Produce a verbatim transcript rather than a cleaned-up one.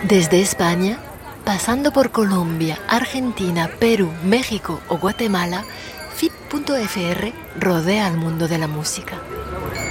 Desde España, pasando por Colombia, Argentina, Perú, México o Guatemala, F I P punto F R rodea al mundo de la música.